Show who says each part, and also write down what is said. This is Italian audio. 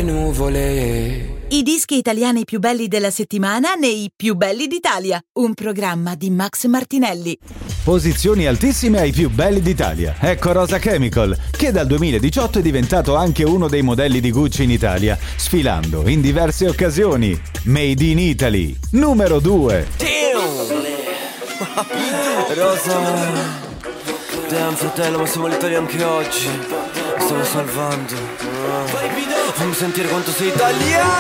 Speaker 1: nuvole.
Speaker 2: I dischi italiani più belli della settimana nei Più belli d'Italia, un programma di Max Martinelli.
Speaker 3: Posizioni altissime ai più belli d'Italia. Ecco Rosa Chemical, che dal 2018 è diventato anche uno dei modelli di Gucci in Italia, sfilando in diverse occasioni. Made in Italy, numero 2.
Speaker 1: Rosa, damn fratello, ma siamo all'Italia anche oggi. Mi stavo salvando. Fammi sentire quanto sei italiano.